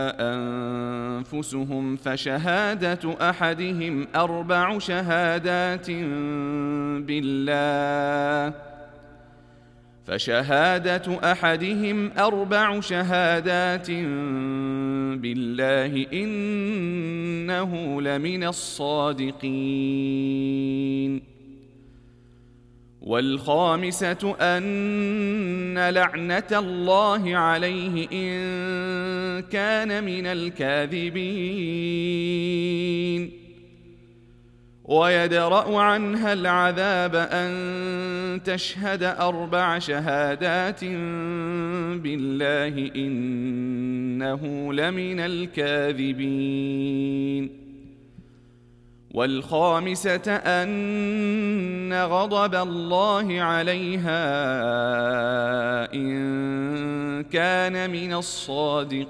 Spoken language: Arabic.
أنفسهم فشهادة أحدهم أربع شهادات بالله إنه لمن الصادقين. والخامسة أن لعنة الله عليه إن كان من الكاذبين. ويدرأ عنها العذاب أن تشهد أربع شهادات بالله إنه لمن الكاذبين. والخامسة أن غضب الله عليها إن كان من الصادقين.